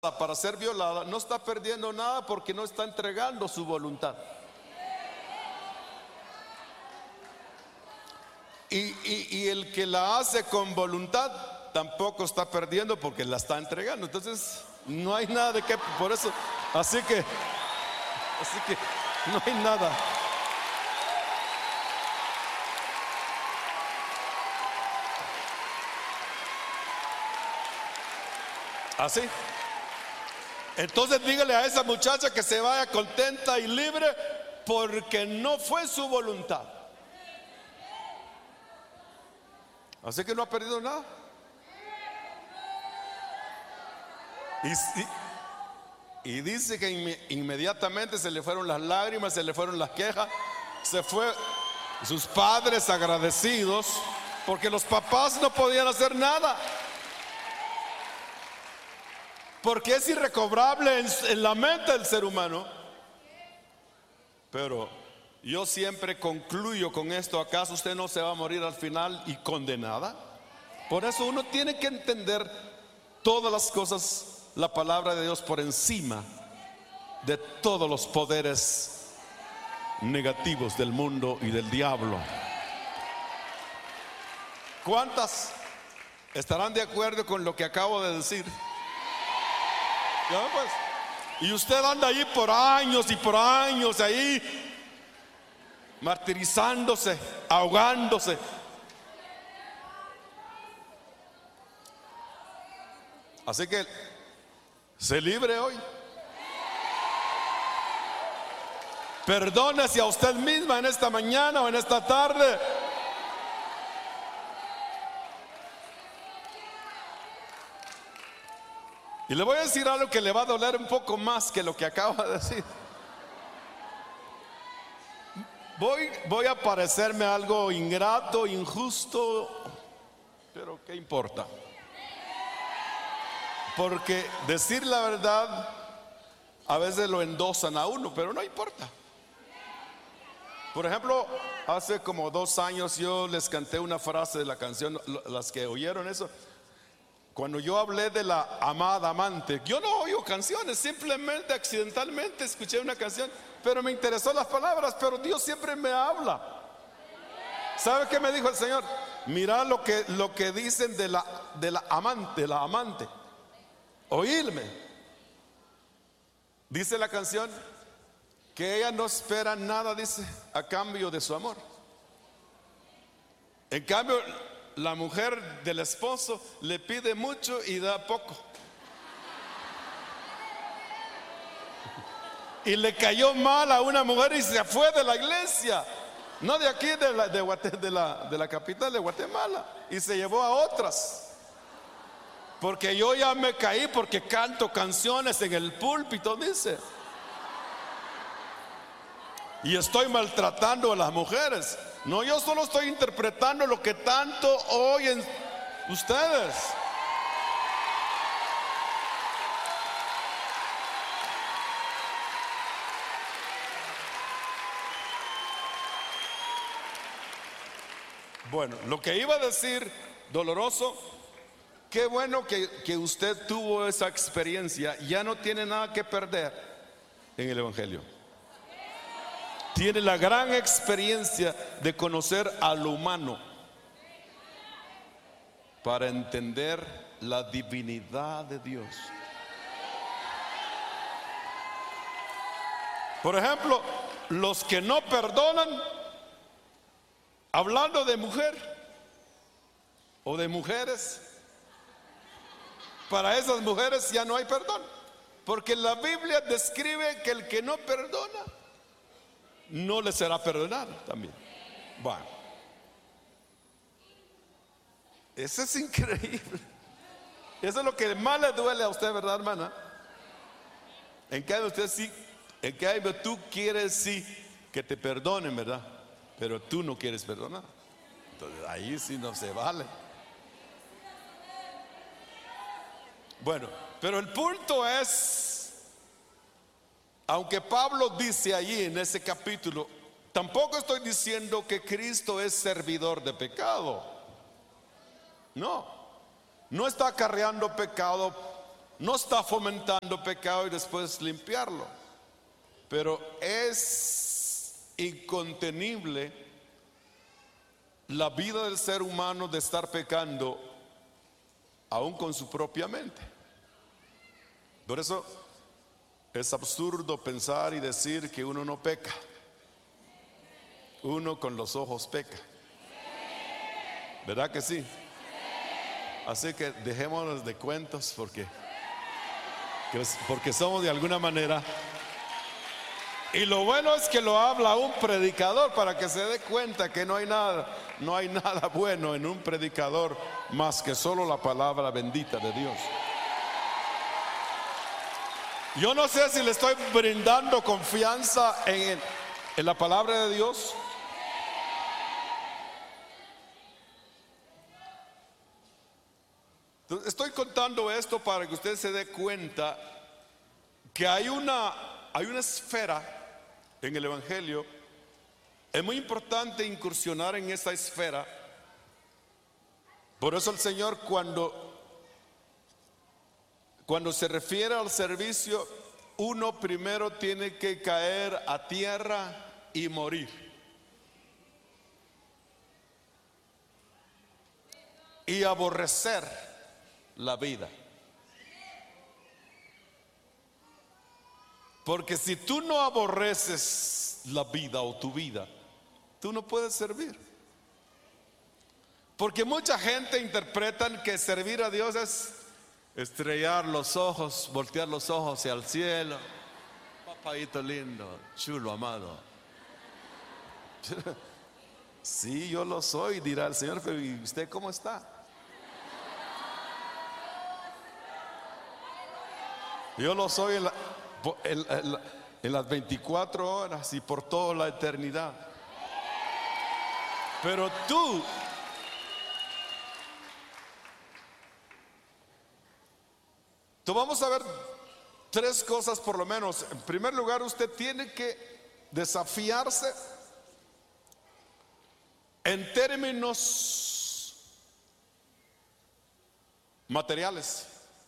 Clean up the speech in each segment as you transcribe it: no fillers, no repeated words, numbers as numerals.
para ser violada, no está perdiendo nada porque no está entregando su voluntad. Y el que la hace con voluntad tampoco está perdiendo porque la está entregando. Entonces no hay nada de qué, por eso, así que no hay nada. Así. Entonces dígale a esa muchacha que se vaya contenta y libre porque no fue su voluntad. Así que no ha perdido nada. Y dice que inmediatamente se le fueron las lágrimas, se le fueron las quejas, se fue sus padres agradecidos porque los papás no podían hacer nada. Porque es irrecobrable en la mente del ser humano. Pero yo siempre concluyo con esto: ¿acaso usted no se va a morir al final y condenada? Por eso uno tiene que entender todas las cosas, la palabra de Dios por encima de todos los poderes negativos del mundo y del diablo. ¿Cuántas estarán de acuerdo con lo que acabo de decir? ¿Ya pues? Y usted anda ahí por años y por años ahí martirizándose, ahogándose. Así que se libre hoy. Perdónese a usted misma en esta mañana o en esta tarde. Y le voy a decir algo que le va a doler un poco más que lo que acabo de decir. Voy a parecerme algo ingrato, injusto, pero ¿qué importa? Porque decir la verdad a veces lo endosan a uno, pero no importa. Por ejemplo, hace como 2 años yo les canté una frase de la canción, las que oyeron eso. Cuando yo hablé de la amada amante, yo no oigo canciones, simplemente accidentalmente escuché una canción, pero me interesó las palabras, pero Dios siempre me habla. ¿Sabe qué me dijo el Señor? Mira lo que dicen de la amante. Oírme. Dice la canción que ella no espera nada, dice, a cambio de su amor. En cambio, la mujer del esposo le pide mucho y da poco. Y le cayó mal a una mujer y se fue de la iglesia, no de aquí, de la capital de Guatemala, y se llevó a otras. Porque yo ya me caí porque canto canciones en el púlpito, dice, y estoy maltratando a las mujeres. No, yo solo estoy interpretando lo que tanto oyen ustedes. Bueno, lo que iba a decir, doloroso, qué bueno que usted tuvo esa experiencia. Ya no tiene nada que perder en el Evangelio. Tiene la gran experiencia de conocer a lo humano para entender la divinidad de Dios. Por ejemplo, los que no perdonan, hablando de mujer o de mujeres, para esas mujeres ya no hay perdón, porque la Biblia describe que el que no perdona no le será perdonado también. Bueno, eso es increíble. Eso es lo que más le duele a usted, ¿verdad, hermana? En cambio usted sí, en cambio tú quieres sí que te perdonen, ¿verdad? Pero tú no quieres perdonar. Entonces ahí sí no se vale. Bueno, pero el punto es, aunque Pablo dice allí en ese capítulo, tampoco estoy diciendo que Cristo es servidor de pecado. No está acarreando pecado no está fomentando pecado y después limpiarlo. Pero es incontenible la vida del ser humano de estar pecando aún con su propia mente. Por eso es absurdo pensar y decir que uno no peca. Uno con los ojos peca. ¿Verdad que sí? Así que dejémonos de cuentos porque somos de alguna manera. Y lo bueno es que lo habla un predicador para que se dé cuenta que no hay nada bueno en un predicador más que solo la palabra bendita de Dios. Yo no sé si le estoy brindando confianza en la palabra de Dios. Estoy contando esto para que usted se dé cuenta que hay una esfera en el Evangelio. Es muy importante incursionar en esa esfera. Por eso el Señor cuando se refiere al servicio, uno primero tiene que caer a tierra y morir. Y aborrecer la vida. Porque si tú no aborreces la vida o tu vida, tú no puedes servir. Porque mucha gente interpreta que servir a Dios es estrellar los ojos, voltear los ojos hacia el cielo. Papaito lindo, chulo, amado. Sí, yo lo soy, dirá el Señor, pero ¿y usted cómo está? Yo lo soy en las 24 horas y por toda la eternidad. Pero tú vamos a ver tres cosas por lo menos. En primer lugar, usted tiene que desafiarse en términos materiales.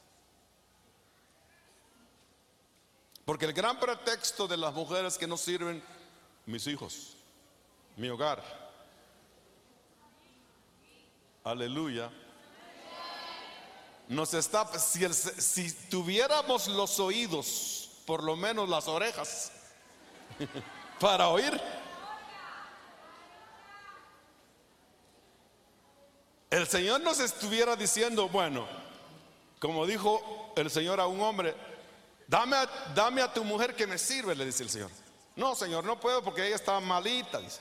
Porque el gran pretexto de las mujeres que no sirven, mis hijos, mi hogar. Aleluya. Si tuviéramos los oídos, por lo menos las orejas, para oír, el Señor nos estuviera diciendo, bueno, como dijo el Señor a un hombre, dame a tu mujer que me sirve, le dice el Señor. No, Señor, no puedo porque ella está malita, dice.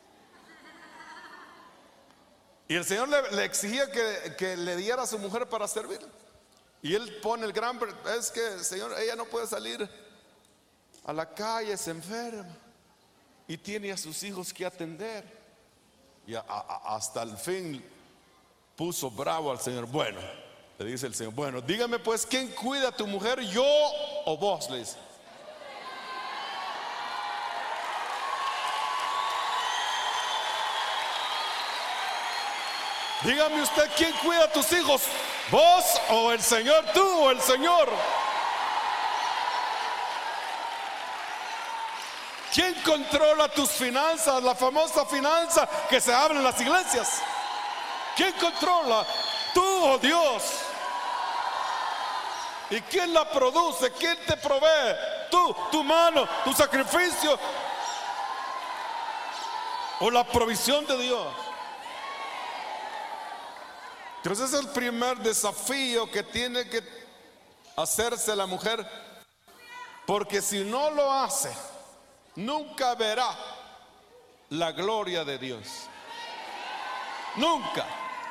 Y el Señor le exigía que le diera a su mujer para servir. Y él pone es que, Señor, ella no puede salir a la calle, se enferma y tiene a sus hijos que atender. Y hasta el fin puso bravo al Señor. Bueno, le dice el Señor, bueno, dígame pues, ¿quién cuida a tu mujer, yo o vos? Le dice. Dígame usted, ¿quién cuida a tus hijos? ¿Vos o el Señor? ¿Tú o el Señor? ¿Quién controla tus finanzas? La famosa finanza que se habla en las iglesias. ¿Quién controla? ¿Tú o Dios? ¿Y quién la produce? ¿Quién te provee? ¿Tú, tu mano, tu sacrificio o la provisión de Dios? Entonces es el primer desafío que tiene que hacerse la mujer, porque si no lo hace, nunca verá la gloria de Dios. Nunca.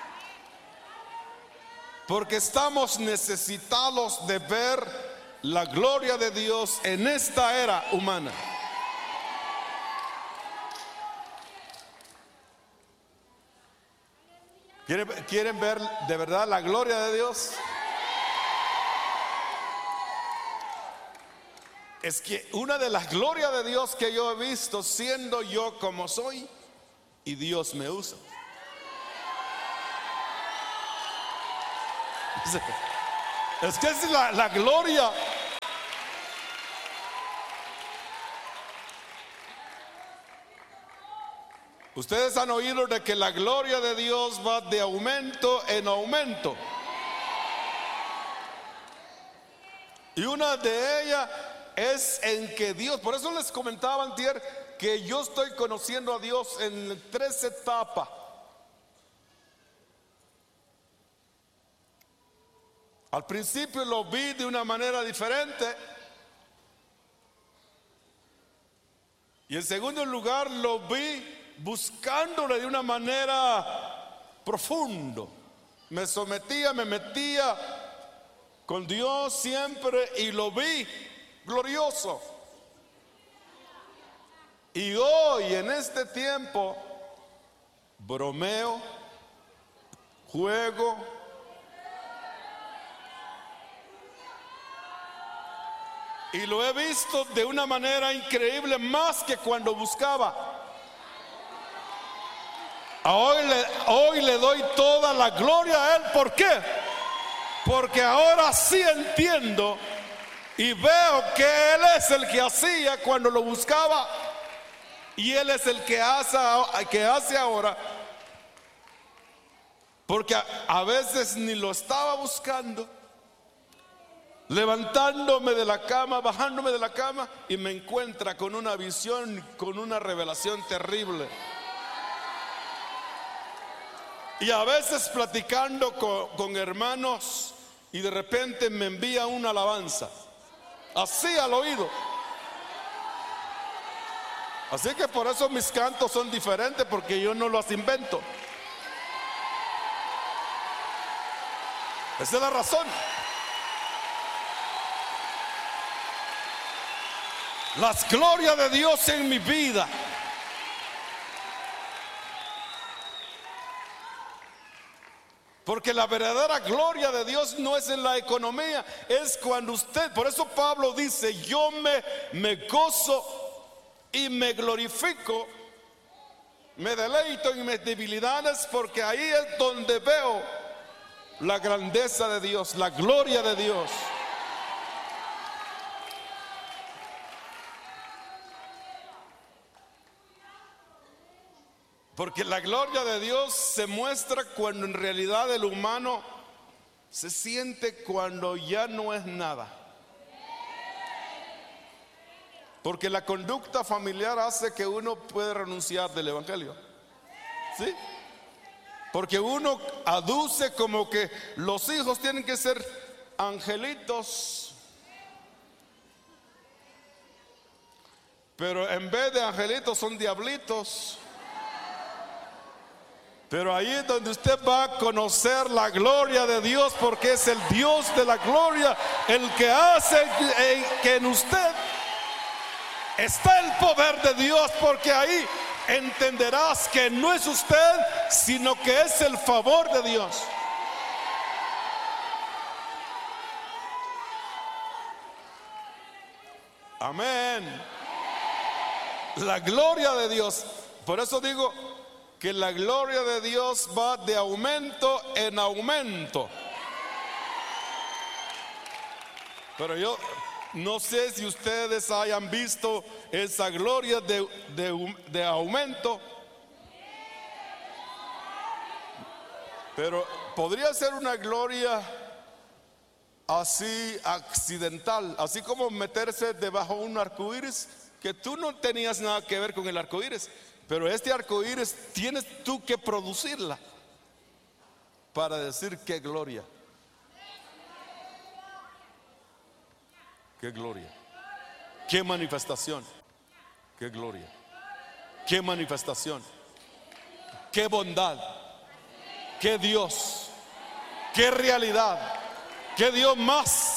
Porque estamos necesitados de ver la gloria de Dios en esta era humana. ¿Quieren ver de verdad la gloria de Dios? Es que una de las glorias de Dios que yo he visto, siendo yo como soy, y Dios me usa. Es que es la gloria. Ustedes han oído de que la gloria de Dios va de aumento en aumento. Y una de ellas es en que Dios, por eso les comentaba antier que yo estoy conociendo a Dios en 3 etapas. Al principio lo vi de una manera diferente. Y en segundo lugar lo vi buscándole de una manera profundo. Me sometía, me metía con Dios siempre y lo vi glorioso. Y hoy en este tiempo bromeo, juego, y lo he visto de una manera increíble, más que cuando buscaba. Hoy le doy toda la gloria a Él. ¿Por qué? Porque ahora sí entiendo y veo que Él es el que hacía cuando lo buscaba, y Él es el que hace ahora. Porque a veces ni lo estaba buscando, levantándome de la cama, bajándome de la cama, y me encuentra con una visión, con una revelación terrible. Y a veces platicando con hermanos, y de repente me envía una alabanza, así al oído. Así que por eso mis cantos son diferentes, porque yo no los invento. Esa es la razón. Las glorias de Dios en mi vida. Porque la verdadera gloria de Dios no es en la economía, es cuando usted, por eso Pablo dice, yo me gozo y me glorifico, me deleito en mis debilidades, porque ahí es donde veo la grandeza de Dios, la gloria de Dios. Porque la gloria de Dios se muestra cuando en realidad el humano se siente cuando ya no es nada. Porque la conducta familiar hace que uno puede renunciar del evangelio. ¿Sí? Porque uno aduce como que los hijos tienen que ser angelitos, pero en vez de angelitos son diablitos. Pero ahí es donde usted va a conocer la gloria de Dios, porque es el Dios de la gloria el que hace que en usted está el poder de Dios, porque ahí entenderás que no es usted, sino que es el favor de Dios. Amén. La gloria de Dios. Por eso digo que la gloria de Dios va de aumento en aumento. Pero yo no sé si ustedes hayan visto esa gloria de aumento, pero podría ser una gloria así accidental, así como meterse debajo de un arcoíris, que tú no tenías nada que ver con el arcoíris, pero este arcoíris tienes tú que producirla para decir qué gloria. Qué gloria, qué manifestación, qué gloria, qué manifestación, qué bondad, qué Dios, qué realidad, qué Dios más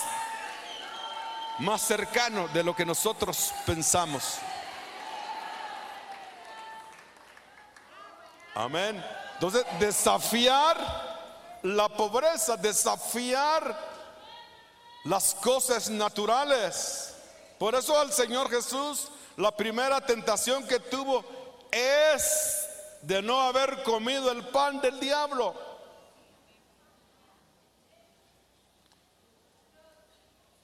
cercano de lo que nosotros pensamos. Amén. Entonces, desafiar la pobreza, desafiar las cosas naturales. Por eso al Señor Jesús, la primera tentación que tuvo es de no haber comido el pan del diablo.